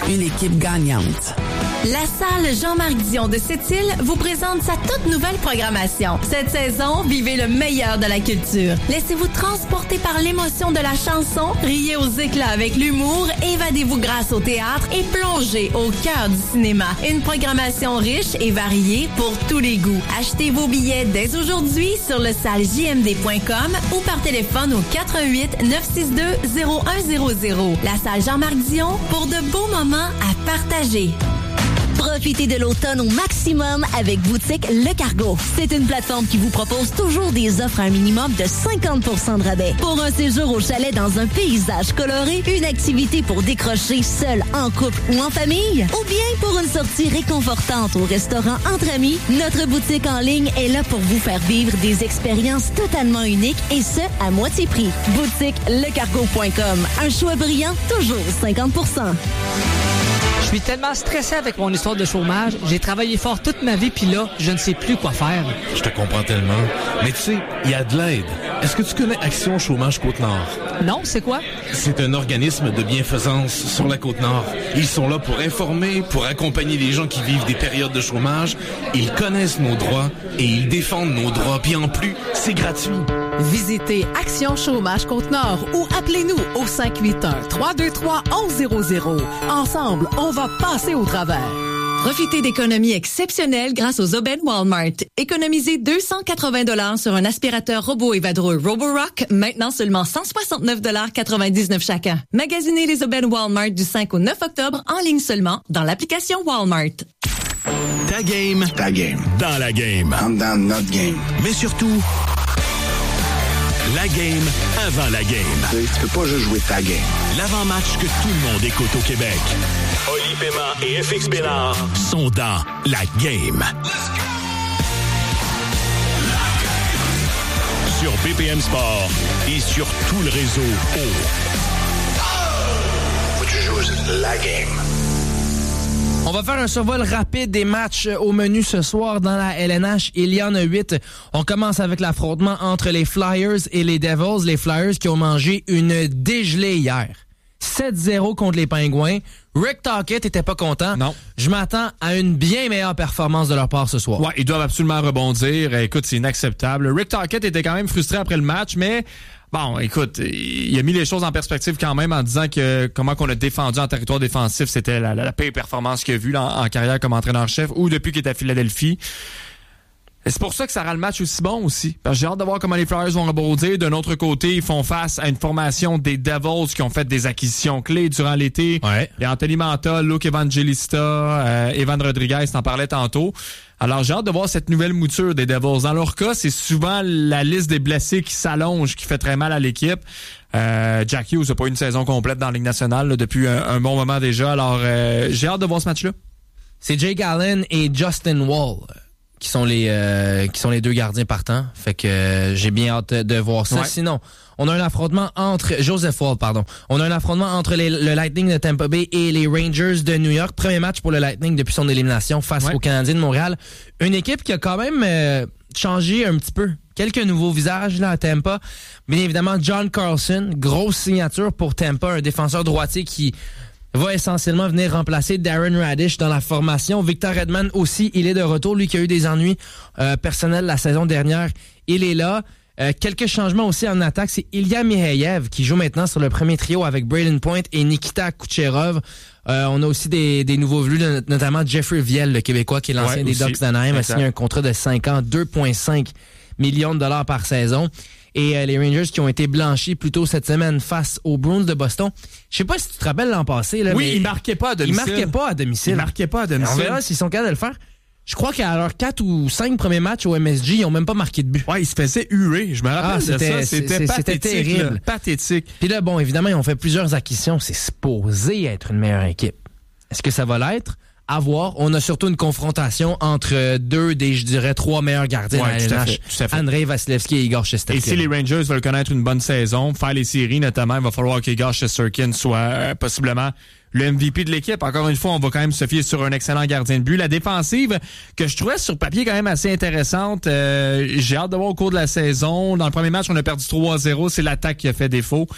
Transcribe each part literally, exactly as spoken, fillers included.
une équipe gagnante. La salle Jean-Marc Dion de Sept-Îles vous présente sa toute nouvelle programmation. Cette saison, vivez le meilleur de la culture. Laissez-vous transporter par l'émotion de la chanson, riez aux éclats avec l'humour, évadez-vous grâce au théâtre et plongez au cœur du cinéma. Une programmation riche et variée pour tous les goûts. Achetez vos billets dès aujourd'hui sur le salle j m d point com ou par téléphone au quatre un huit neuf six deux zéro un zéro zéro. La salle Jean-Marc Dion pour de beaux moments à partager. Profitez de l'automne au maximum avec Boutique Le Cargo. C'est une plateforme qui vous propose toujours des offres à un minimum de cinquante pour cent de rabais. Pour un séjour au chalet dans un paysage coloré, une activité pour décrocher seul, en couple ou en famille, ou bien pour une sortie réconfortante au restaurant entre amis, notre boutique en ligne est là pour vous faire vivre des expériences totalement uniques et ce, à moitié prix. Boutique le cargo point com. Un choix brillant, toujours cinquante pour cent. Je suis tellement stressé avec mon histoire de chômage. J'ai travaillé fort toute ma vie, puis là, je ne sais plus quoi faire. Je te comprends tellement. Mais tu sais, il y a de l'aide. Est-ce que tu connais Action Chômage Côte-Nord? Non, c'est quoi? C'est un organisme de bienfaisance sur la Côte-Nord. Ils sont là pour informer, pour accompagner les gens qui vivent des périodes de chômage. Ils connaissent nos droits et ils défendent nos droits. Puis en plus, c'est gratuit. Visitez Action Chômage Côte-Nord ou appelez-nous au cinq huit un, trois deux trois, un un zéro zéro. Ensemble, on va passer au travers. Profitez d'économies exceptionnelles grâce aux aubaines Walmart. Économisez deux cent quatre-vingts dollars sur un aspirateur robot et vadrouille Roborock, maintenant seulement cent soixante-neuf dollars quatre-vingt-dix-neuf chacun. Magasinez les aubaines Walmart du cinq au neuf octobre en ligne seulement dans l'application Walmart. Ta game. Ta game. Dans la game. I'm down notre game. Mais surtout, la game avant la game. Tu sais, tu peux pas juste jouer ta game. L'avant-match que tout le monde écoute au Québec. Oli Pema et F X Bénard sont dans la game. Sur B P M Sport et sur tout le réseau O. Faut que tu joues la game. On va faire un survol rapide des matchs au menu ce soir dans la L N H. Il y en a huit. On commence avec l'affrontement entre les Flyers et les Devils. Les Flyers qui ont mangé une dégelée hier. sept zéro contre les Pingouins. Rick Tocchet était pas content. Non. Je m'attends à une bien meilleure performance de leur part ce soir. Ouais, ils doivent absolument rebondir. Écoute, c'est inacceptable. Rick Tocchet était quand même frustré après le match, mais... Bon, écoute, il a mis les choses en perspective quand même en disant que comment qu'on a défendu en territoire défensif, c'était la, la, la pire performance qu'il a vue là, en, en carrière comme entraîneur-chef ou depuis qu'il est à Philadelphie. Et c'est pour ça que ça rend le match aussi bon aussi. Parce que j'ai hâte de voir comment les Flyers vont rebondir. D'un autre côté, ils font face à une formation des Devils qui ont fait des acquisitions clés durant l'été. Ouais. Il y a Anthony Manta, Luke Evangelista, euh, Evan Rodriguez, t'en parlais tantôt. Alors, j'ai hâte de voir cette nouvelle mouture des Devils. Dans leur cas, c'est souvent la liste des blessés qui s'allonge, qui fait très mal à l'équipe. Euh, Jack Hughes n'a pas eu une saison complète dans la Ligue nationale là, depuis un, un bon moment déjà. Alors, euh, j'ai hâte de voir ce match-là. C'est Jake Allen et Justin Wall qui sont les euh, qui sont les deux gardiens partants. Fait que euh, j'ai bien hâte de voir ça. Ouais. Sinon, on a un affrontement entre Joseph Wall, pardon. On a un affrontement entre les, le Lightning de Tampa Bay et les Rangers de New York. Premier match pour le Lightning depuis son élimination face ouais. aux Canadiens de Montréal. Une équipe qui a quand même euh, changé un petit peu. Quelques nouveaux visages là à Tampa. Bien évidemment, John Carlson, grosse signature pour Tampa, un défenseur droitier qui va essentiellement venir remplacer Darren Radish dans la formation. Victor Hedman aussi, il est de retour. Lui qui a eu des ennuis euh, personnels la saison dernière, il est là. Euh, quelques changements aussi en attaque. C'est Ilya Mikheyev qui joue maintenant sur le premier trio avec Braden Point et Nikita Kucherov. Euh, on a aussi des, des nouveaux venus, notamment Jeffrey Viel, le Québécois qui est l'ancien ouais, des aussi. Ducks d'Anaheim, a Exact. signé un contrat de cinq ans, deux virgule cinq millions de dollars par saison. Et euh, les Rangers qui ont été blanchis plus tôt cette semaine face aux Bruins de Boston. Je sais pas si tu te rappelles l'an passé. Là, Oui, mais ils marquaient pas à domicile. Ils marquaient pas à domicile. Ils marquaient pas à domicile. On verra s'ils sont capables de le faire. Je crois qu'à leurs quatre ou cinq premiers matchs au M S G, ils ont même pas marqué de but. Ouais, ils se faisaient huer. Je me rappelle Ah, de c'était- ça. C'était c'est- pathétique. c'était terrible. Là. Pathétique. Puis là, bon, évidemment, ils ont fait plusieurs acquisitions. C'est supposé être une meilleure équipe. Est-ce que ça va l'être? À voir. On a surtout une confrontation entre deux des, je dirais, trois meilleurs gardiens Ouais, de tout la à L N H. fait, tout à fait. Andrei Vasilevski et Igor Shesterkin. Et si les Rangers veulent connaître une bonne saison, faire les séries notamment, il va falloir qu'Igor Shesterkin soit euh, possiblement le M V P de l'équipe. Encore une fois, on va quand même se fier sur un excellent gardien de but. La défensive, que je trouvais sur papier quand même assez intéressante, euh, j'ai hâte de voir au cours de la saison. Dans le premier match, on a perdu trois à zéro. C'est l'attaque qui a fait défaut.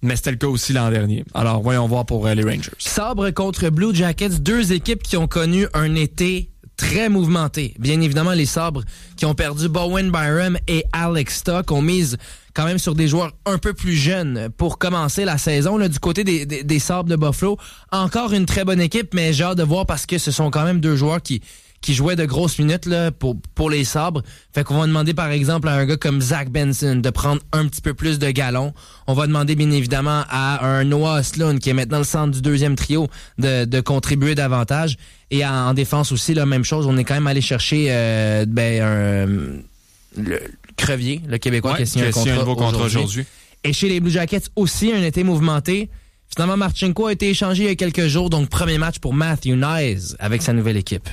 mais c'était le cas aussi l'an dernier. Alors, voyons voir pour euh, les Rangers. Sabres contre Blue Jackets, deux équipes qui ont connu un été très mouvementé. Bien évidemment, les Sabres qui ont perdu Bowen Byram et Alex Stock ont mise quand même sur des joueurs un peu plus jeunes pour commencer la saison. Là, du côté des, des, des Sabres de Buffalo, encore une très bonne équipe, mais j'ai hâte de voir parce que ce sont quand même deux joueurs qui qui jouait de grosses minutes là, pour, pour les Sabres. Fait qu'on va demander, par exemple, à un gars comme Zach Benson de prendre un petit peu plus de galons. On va demander, bien évidemment, à un Noah Sloan, qui est maintenant le centre du deuxième trio, de, de contribuer davantage. Et en, en défense aussi, la même chose. On est quand même allé chercher euh, ben, un, le Crevier, le Québécois, ouais, qui a signé un, contrat un nouveau contrat aujourd'hui. aujourd'hui. Et chez les Blue Jackets aussi, un été mouvementé. Finalement, Marchenko a été échangé il y a quelques jours, donc premier match pour Matthew Knies avec sa nouvelle équipe.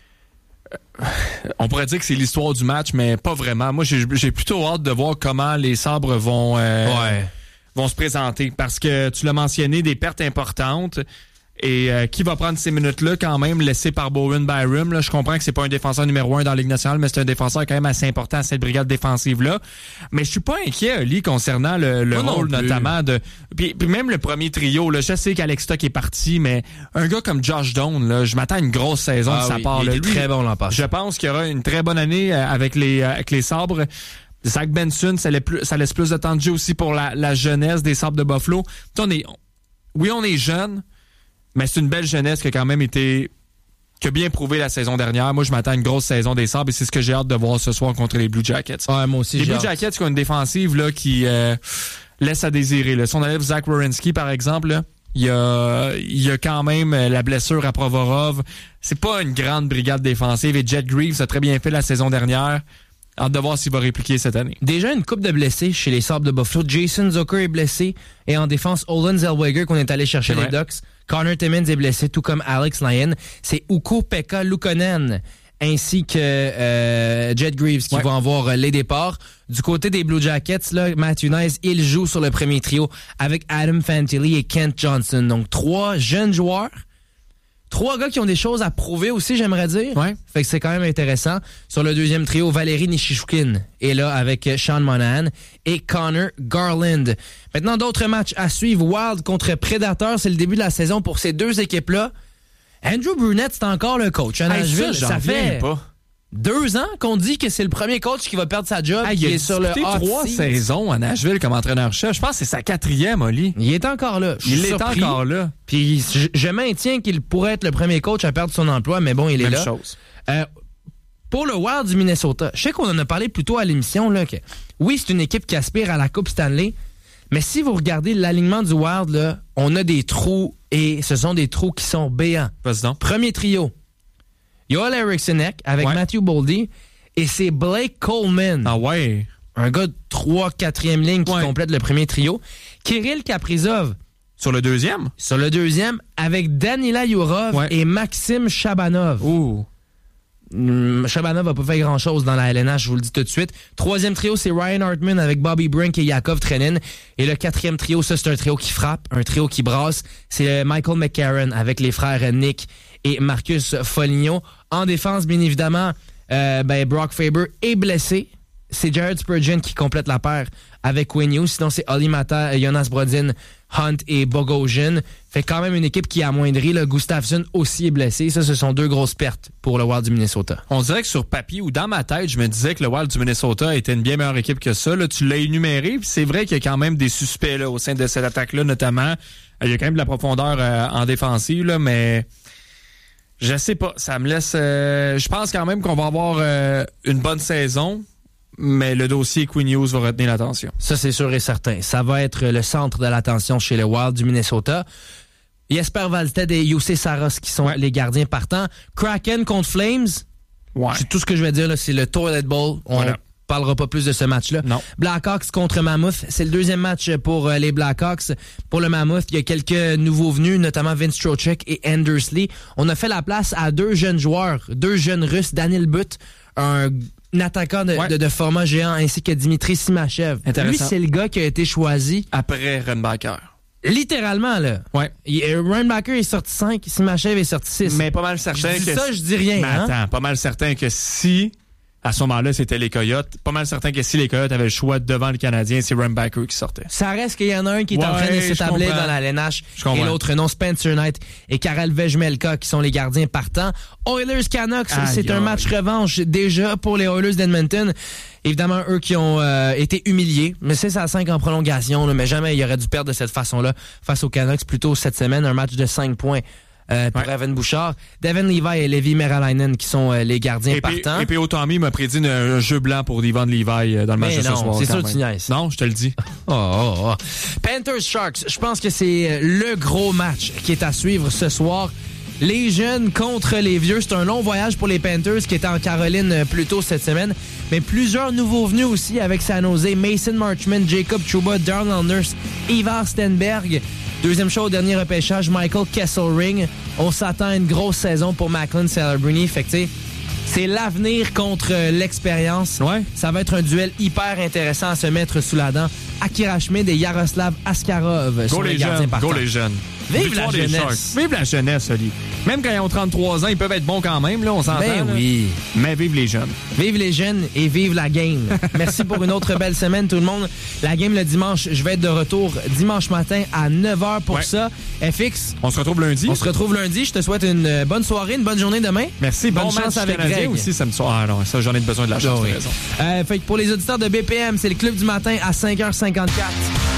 On pourrait dire que c'est l'histoire du match, mais pas vraiment. Moi, j'ai, j'ai plutôt hâte de voir comment les Sabres vont, euh, ouais. vont se présenter. Parce que tu l'as mentionné, des pertes importantes. Et euh, qui va prendre ces minutes-là quand même, laissé par Bowen Byram? Là, je comprends que c'est pas un défenseur numéro un dans la Ligue nationale, mais c'est un défenseur quand même assez important à cette brigade défensive-là. Mais je suis pas inquiet, Ali, concernant le, le rôle notamment de... Puis, puis même le premier trio, là, je sais qu'Alex Stock est parti, mais un gars comme Josh Doan, là, je m'attends à une grosse saison ah de sa oui, part. Il là. est Lui, très bon l'an passé. Je pense qu'il y aura une très bonne année avec les, avec les Sabres. Zach Benson, ça laisse plus, ça laisse plus de temps de jeu aussi pour la, la jeunesse des Sabres de Buffalo. On est, oui, on est jeunes, mais c'est une belle jeunesse qui a quand même été, qui a bien prouvé la saison dernière. Moi, je m'attends à une grosse saison des Sabres et c'est ce que j'ai hâte de voir ce soir contre les Blue Jackets. Ouais, moi aussi, les j'ai Blue hâte. Jackets qui ont une défensive là, qui euh, laisse à désirer. Là. Si on enlève Zach Werenski, par exemple, là, il y a, il y a quand même la blessure à Provorov. C'est pas une grande brigade défensive et Jet Greaves a très bien fait la saison dernière. Hâte de voir s'il va répliquer cette année. Déjà une coupe de blessés chez les Sabres de Buffalo. Jason Zucker est blessé et en défense, Olen Zellweger qu'on est allé chercher les Ducks. Connor Timmins est blessé, tout comme Alex Lyon. C'est Ukko-Pekka Luukkonen ainsi que euh, Jet Greaves qui ouais. vont avoir euh, les départs. Du côté des Blue Jackets, là, Matthew Knies, il joue sur le premier trio avec Adam Fantilli et Kent Johnson. Donc trois jeunes joueurs. Trois gars qui ont des choses à prouver aussi, j'aimerais dire. Ouais. Fait que c'est quand même intéressant. Sur le deuxième trio, Valérie Nichushkin est là avec Sean Monahan et Connor Garland. Maintenant, d'autres matchs à suivre. Wild contre Predator, c'est le début de la saison pour ces deux équipes-là. Andrew Brunette, c'est encore le coach. À hey, Nashville, ça, ça fait pas. deux ans qu'on dit que c'est le premier coach qui va perdre sa job. Hey, qui il a est sur le hot trois seat. saisons à Nashville comme entraîneur-chef. Je pense que c'est sa quatrième, Oli. Il est encore là. Je il suis est surpris. encore là. Puis je, je maintiens qu'il pourrait être le premier coach à perdre son emploi, mais bon, il est Même là. chose. Euh, pour le Wild du Minnesota, je sais qu'on en a parlé plus tôt à l'émission, là, que oui, c'est une équipe qui aspire à la Coupe Stanley, mais si vous regardez l'alignement du Wild, là, on a des trous et ce sont des trous qui sont béants. Vas-y donc. Premier trio, Joel Erikssonek avec ouais. Matthew Boldy et c'est Blake Coleman. Ah ouais. Un gars de trois quatrième ligne qui ouais. complète le premier trio. Kirill Kaprizov. Sur le deuxième? Sur le deuxième, avec Danila Yurov ouais. et Maxime Chabanov. Ouh. Hum, Chabanov n'a pas fait grand-chose dans la L N H, je vous le dis tout de suite. Troisième trio, c'est Ryan Hartman avec Bobby Brink et Yakov Trenin. Et le quatrième trio, ça, c'est un trio qui frappe, un trio qui brasse. C'est Michael McCarron avec les frères Nick et Marcus Foligno. En défense, bien évidemment, euh, ben, Brock Faber est blessé. C'est Jared Spurgeon qui complète la paire avec Wayne Hughes. Sinon, c'est Olli Mata, Jonas Brodin, Hunt et Bogosian. Fait quand même une équipe qui amoindrit. Le Gustafsson aussi est blessé. Ça, ce sont deux grosses pertes pour le Wild du Minnesota. On dirait que sur papier ou dans ma tête, je me disais que le Wild du Minnesota était une bien meilleure équipe que ça. Là, tu l'as énuméré. Puis c'est vrai qu'il y a quand même des suspects là, au sein de cette attaque-là, notamment. Il y a quand même de la profondeur euh, en défensive, là, mais je sais pas. Ça me laisse... Euh, je pense quand même qu'on va avoir euh, une bonne saison. Mais le dossier Quinn Hughes va retenir l'attention. Ça, c'est sûr et certain. Ça va être le centre de l'attention chez le Wild du Minnesota. Jesper Wallstedt et Jussi Saros qui sont ouais. les gardiens partants. Kraken contre Flames. Ouais. C'est tout ce que je vais dire, là, c'est le Toilet Bowl. On voilà. parlera pas plus de ce match-là. Non. Blackhawks contre Mammoth. C'est le deuxième match pour euh, les Blackhawks. Pour le Mammoth, il y a quelques nouveaux venus, notamment Vince Trocheck et Anders Lee. On a fait la place à deux jeunes joueurs, deux jeunes Russes, Daniel Butt, un... un attaquant de, ouais. de, de format géant, ainsi que Dimitri Simachev. Lui, c'est le gars qui a été choisi après Reinbacher. Littéralement, là. Ouais. Reinbacher est sorti cinq, Simachev est sorti six. Mais pas mal certain je dis que... ça, je dis rien. Mais hein? attends, pas mal certain que si À ce moment-là, c'était les Coyotes. Pas mal certain que si les Coyotes avaient le choix devant le Canadien, c'est Rem Backer qui sortait. Ça reste qu'il y en a un qui est ouais, en train de s'établir dans la L N H et l'autre non, Spencer Knight et Karel Vejmelka qui sont les gardiens partants. Oilers-Canucks, aïe, c'est aïe. un match revanche déjà pour les Oilers d'Edmonton. Évidemment, eux qui ont euh, été humiliés, mais c'est à cinq en prolongation, là, mais jamais il aurait dû perdre de cette façon-là face aux Canucks. Plutôt cette semaine, un match de cinq points. Euh, pour ouais. Evan Bouchard, Devin Levi et Levi Meralainen qui sont euh, les gardiens et partants. Puis, et puis Otomie m'a prédit un, un jeu blanc pour Devin Levi euh, dans le match mais de non, ce soir. C'est sûr que tu niaises. Non, je te le dis. oh, oh, oh. Panthers Sharks, je pense que c'est le gros match qui est à suivre ce soir. Les jeunes contre les vieux. C'est un long voyage pour les Panthers qui étaient en Caroline plus tôt cette semaine. Mais plusieurs nouveaux venus aussi avec San Jose. Mason Marchment, Jacob Trouba, Darnell Nurse, Ivar Stenberg. Deuxième choix au dernier repêchage, Michael Kesselring. On s'attend à une grosse saison pour Macklin Celebrini. Fait que, tu sais, c'est l'avenir contre l'expérience. Ouais. Ça va être un duel hyper intéressant à se mettre sous la dent. Akira Schmid et Yaroslav Askarov sont les gardiens partants. Go les jeunes. Vive la jeunesse. Vive la jeunesse, Oli. Même quand ils ont trente-trois ans, ils peuvent être bons quand même, là, on s'entend. Ben là. oui. Mais vive les jeunes. Vive les jeunes et vive la game. Merci pour une autre belle semaine, tout le monde. La game le dimanche, je vais être de retour dimanche matin à neuf heures pour ouais. ça. F X. On se retrouve lundi. On se retrouve lundi. Je te souhaite une bonne soirée, une bonne journée demain. Merci. Bonne bon chance match avec Greg. Aussi, ça me soir. Ah non, ça, j'en ai besoin de la chance. Oh, oui. raison. Euh, fait que pour les auditeurs de B P M, c'est le Club du matin à cinq heures cinquante-quatre.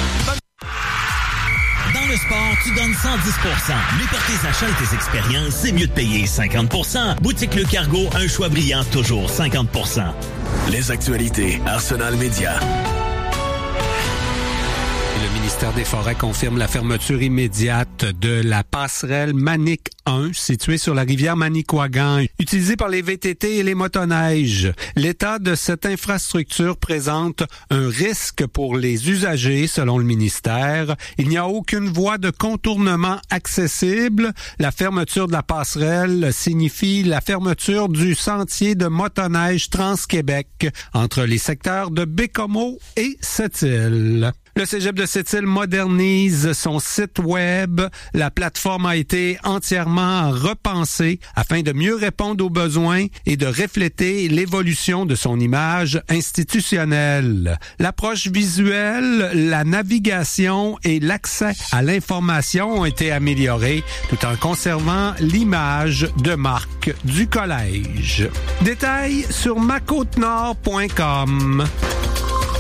Dans le sport, tu donnes cent dix pour cent. Mais pour tes achats et tes expériences, c'est mieux de payer cinquante pour cent. Boutique Le Cargo, un choix brillant, toujours cinquante pour cent. Les actualités, Arsenal Média. Le ministère des Forêts confirme la fermeture immédiate de la passerelle Manic un, située sur la rivière Manicouagan, utilisée par les V T T et les motoneiges. L'état de cette infrastructure présente un risque pour les usagers, selon le ministère. Il n'y a aucune voie de contournement accessible. La fermeture de la passerelle signifie la fermeture du sentier de motoneige Trans-Québec entre les secteurs de Bécomo et Sept-Îles. Le Cégep de Sept-Îles modernise son site web. La plateforme a été entièrement repensée afin de mieux répondre aux besoins et de refléter l'évolution de son image institutionnelle. L'approche visuelle, la navigation et l'accès à l'information ont été améliorés tout en conservant l'image de marque du collège. Détails sur ma côte nord point com.